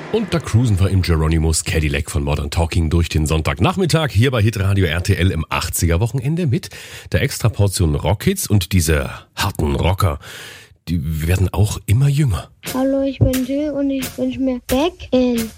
Und da cruisen wir im Geronimus Cadillac von Modern Talking durch den Sonntagnachmittag hier bei Hitradio RTL im 80er-Wochenende mit der Extraportion Rockhits. Und diese harten Rocker, die werden auch immer jünger. Hallo, ich bin Jill und ich wünsche mir Back in